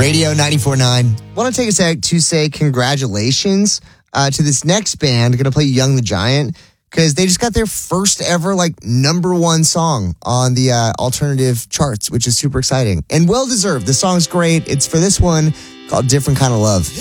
Radio 94.9. Want to take a sec to say congratulations to this next band going to play Young the Giant, because they just got their first ever number one song on the alternative charts, which is super exciting and well deserved. The song's great. It's for this one called Different Kind of Love.